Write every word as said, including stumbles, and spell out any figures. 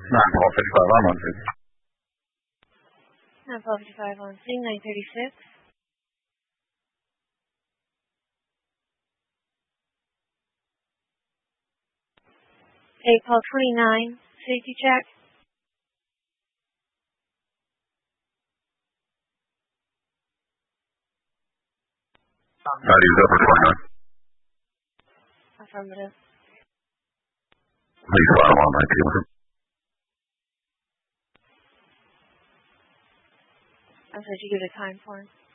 nine twelve fifty-five, I'm on scene. nine twelve fifty-five on scene, nine thirty-six. eight call twenty-nine, safety check. Values up for twenty-nine. Affirmative. Please file on nineteen with him. I'm sorry, did you give a time for him?